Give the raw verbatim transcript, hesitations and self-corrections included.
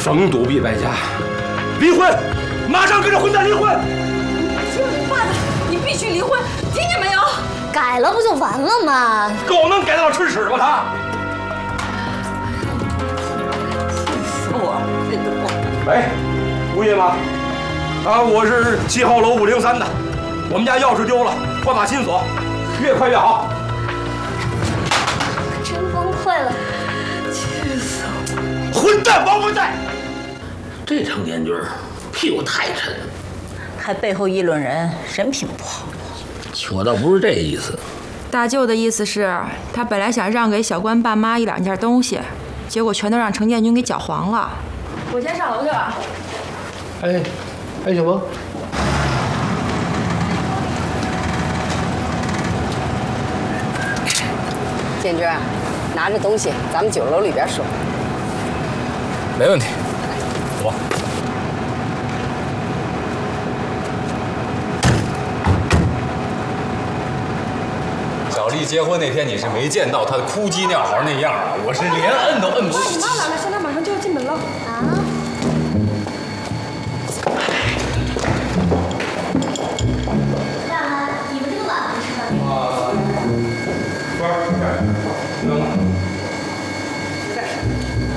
逢赌必败家，离婚，马上跟这混蛋离婚！ 爸爸，你必须离婚，听见没有？ 改了不就完了吗？ 狗能改得了吃屎吗？他！ 气死我！这个我。 喂，物业吗？啊，我是七号楼五零三的，我们家钥匙丢了，换把新锁，越快越好。 真崩溃了， 气死我！ 混蛋，王混蛋！ 这程建军屁股太沉， 还背后议论人，人品不好。 我倒不是这意思。 大舅的意思是，他本来想让给小关爸妈一两件东西，结果全都让程建军给搅黄了。我先上楼去了。 哎，哎，小萌， 建军，拿着东西，咱们酒楼里边说。 没问题，走吧。小丽结婚那天，你是没见到她的哭鸡尿嚎那样啊！我是连摁都摁不住。 妈来了，现在马上就要进门了。 啊？